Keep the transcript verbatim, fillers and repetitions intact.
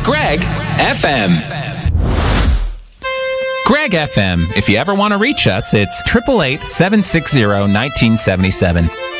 Greg F M. Greg F M. If you ever want to reach us, it's eight eight eight, seven six zero, one nine seven seven.